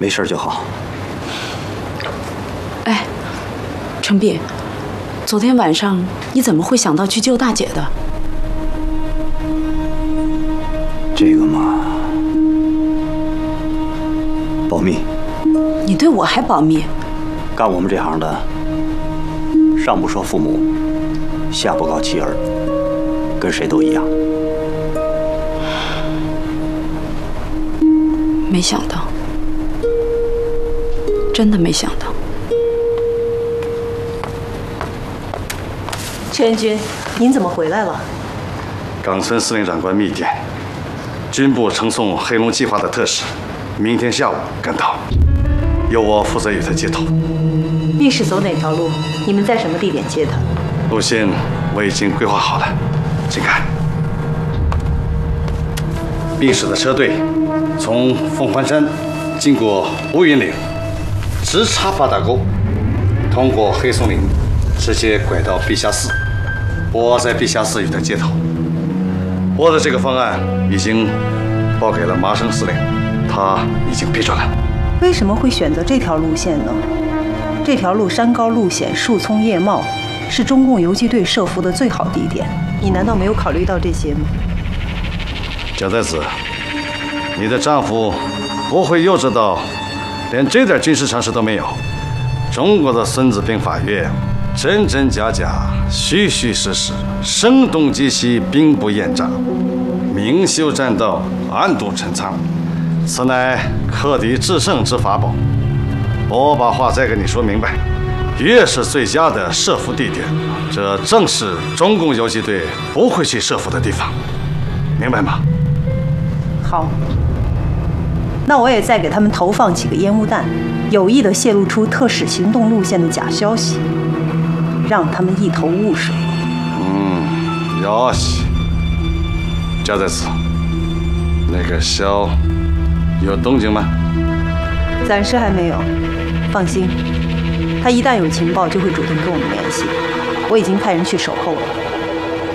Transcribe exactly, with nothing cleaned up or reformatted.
没事就好。 哎，程璧，昨天晚上你怎么会想到去救大姐的？ 这个嘛，保密。 你对我还保密？ 干我们这行的，上不说父母，下不告妻儿，跟谁都一样。 没想到，真的没想到。 陈元军，您怎么回来了？ 冈村司令长官密电，军部呈送黑龙计划的特使，明天下午赶到，由我负责与他接头。 密使走哪条路？你们在什么地点接他？ 路线我已经规划好了，请看。密使的车队从凤凰山经过乌云岭，直插八大沟，通过黑松林，直接拐到碧霞寺。我在碧霞寺与他接头。我的这个方案已经报给了麻生司令，他已经批准了。 为什么会选择这条路线呢？这条路山高路险，树丛叶茂，是中共游击队设伏的最好地点。你难道没有考虑到这些吗？ 蒋在子，你的丈夫不会幼稚到连这点军事常识都没有。中国的《孙子兵法》曰：“真真假假，虚虚实实，声东击西，兵不厌诈，明修栈道，暗度陈仓，此乃克敌制胜之法宝。”我把话再跟你说明白，越是最佳的设伏地点，这正是中共游击队不会去设伏的地方，明白吗？ 好，那我也再给他们投放几个烟雾弹，有意的泄露出特使行动路线的假消息，让他们一头雾水。 嗯，よし。加在此，那个萧有动静吗？ 暂时还没有。放心，他一旦有情报就会主动跟我们联系。我已经派人去守候了。